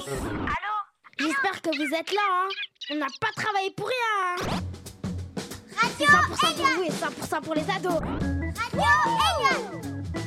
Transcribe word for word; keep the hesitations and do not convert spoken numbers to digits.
Allô? J'espère que vous êtes là, hein. On n'a pas travaillé pour rien, hein. Radio C'est cent pour cent pour Egan. vous et cent pour cent pour les ados. Radio Egan.